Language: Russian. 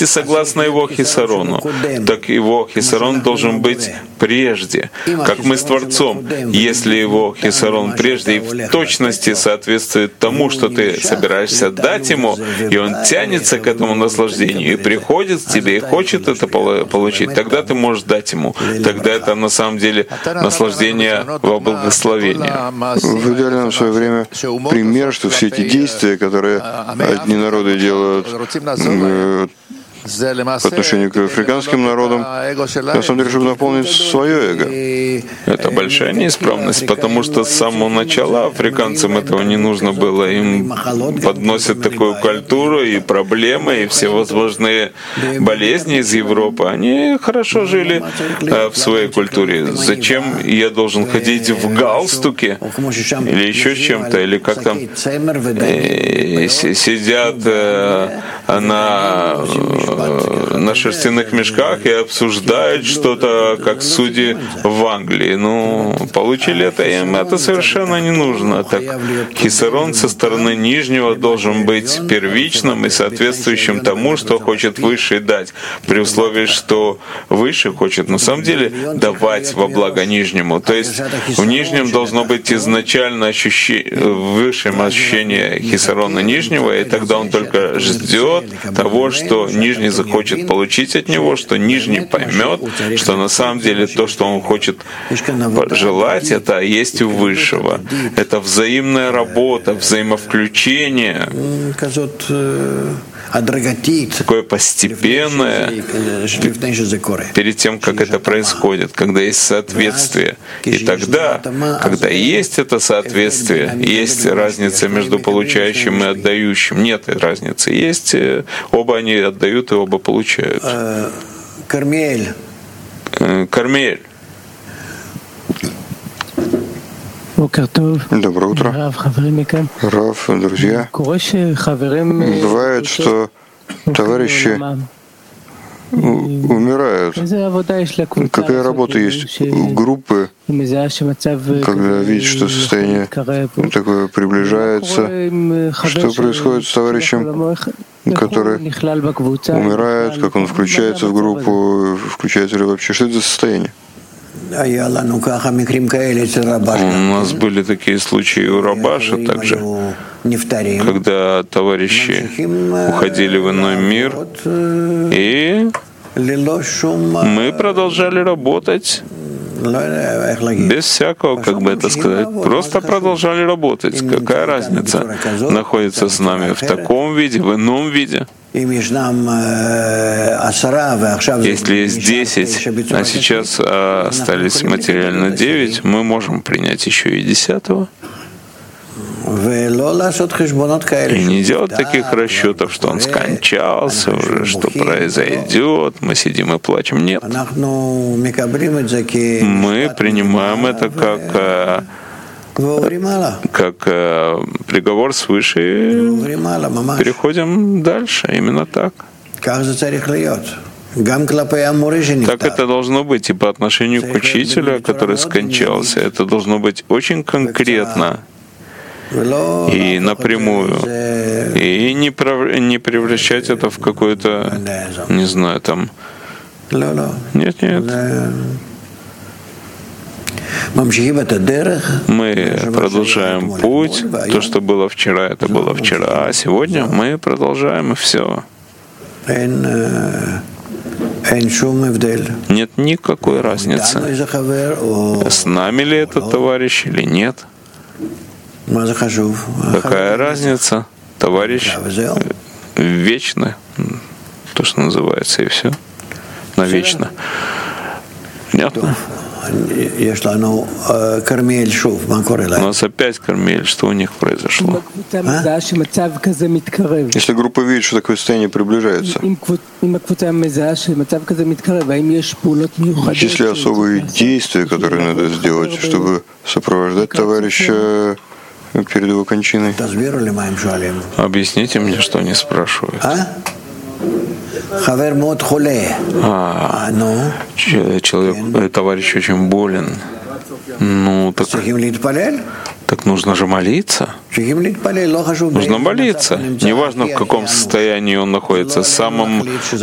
точности согласно его хисарону. Так его хисарон должен быть прежде, как мы с Творцом. Если его хисарон прежде и в точности соответствует тому, что ты собираешься дать ему, и он тянется к этому наслаждению и приходит к тебе и хочет это получить, тогда ты можешь дать ему. Тогда это на самом деле наслаждение во благословение. Вы дали нам в свое время пример, что все эти действия, которые одни народы делают по отношению к африканским народам, на самом деле, чтобы наполнить свое эго. Это большая неисправность, потому что с самого начала африканцам этого не нужно было. Им подносят такую культуру и проблемы, и всевозможные болезни из Европы. Они хорошо жили в своей культуре. Зачем я должен ходить в галстуке или еще с чем-то, или как там сидят на шерстяных мешках и обсуждают что-то, как судьи в Англии. Получили это, им это совершенно не нужно. Так, хисарон со стороны нижнего должен быть первичным и соответствующим тому, что хочет высший дать, при условии, что высший хочет на самом деле давать во благо нижнему. То есть в нижнем должно быть изначально высшее ощущение хисарона нижнего, и тогда он только ждет того, что нижний захочет получить от него, что нижний поймет, что на самом деле то, что он хочет желать, это есть у высшего. Это взаимная работа, взаимовключение, такое постепенное, перед тем, как это происходит, когда есть соответствие. И тогда, когда есть это соответствие, есть разница между получающим и отдающим. Нет разницы. Есть, оба они отдают и оба получают. Кармиэль. Доброе утро. Рав, друзья. Бывает, что товарищи умирают. Какая работа есть у группы, когда видят, что состояние такое приближается? Что происходит с товарищем, который умирает, как он включается в группу, включается ли вообще? Что это за состояние? У нас были такие случаи у Рабаша также, когда товарищи уходили в иной мир, и мы продолжали работать без всякого, как бы это сказать, просто продолжали работать. Какая разница, находится с нами в таком виде, в ином виде? Если есть 10, а сейчас остались материально 9, мы можем принять еще и 10-го. И не делать таких расчетов, что он скончался уже, что произойдет, мы сидим и плачем. Нет. Мы принимаем это как приговор свыше и переходим дальше. Именно так. Так это должно быть и по отношению к учителю, который скончался. Это должно быть очень конкретно и напрямую. И не превращать это в какое-то, не знаю, там... Нет. Мы продолжаем путь. То, что было вчера, это было вчера. А сегодня мы продолжаем, и все. Нет никакой разницы, с нами ли этот товарищ или нет. Какая разница? Товарищ вечный, то, что называется, и все. Навечно. Понятно? У нас опять Кармель. Что у них произошло? Если группа видит, что такое состояние приближается, есть ли особые действия, которые надо сделать, чтобы сопровождать товарища перед его кончиной? Объясните мне, что они спрашивают. Человек, товарищ очень болен. Так нужно же молиться. Нужно молиться. Неважно, в каком состоянии он находится, самым